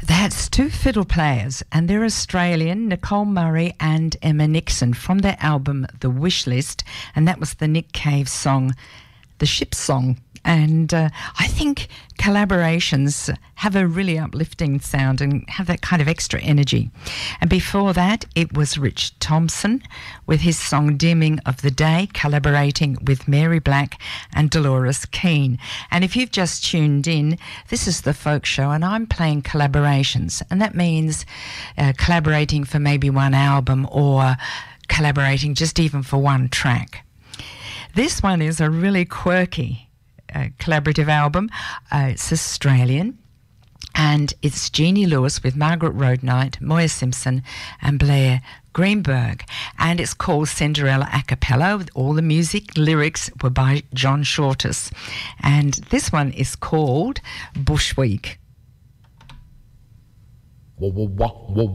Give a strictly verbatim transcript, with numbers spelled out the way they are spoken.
That's two fiddle players, and they're Australian, Nicole Murray and Emma Nixon, from their album The Wish List, and that was the Nick Cave song, The Ship Song. And uh, I think collaborations have a really uplifting sound and have that kind of extra energy. And before that, it was Rich Thompson with his song Dimming of the Day, collaborating with Mary Black and Dolores Keane. And if you've just tuned in, this is The Folk Show, and I'm playing collaborations. And that means uh, collaborating for maybe one album or collaborating just even for one track. This one is a really quirky Uh, collaborative album. Uh, it's Australian, and it's Jeannie Lewis with Margaret Roadnight, Moya Simpson and Blair Greenberg, and it's called Cinderella a cappella. All the music lyrics were by John Shortus, and this one is called Bush Week.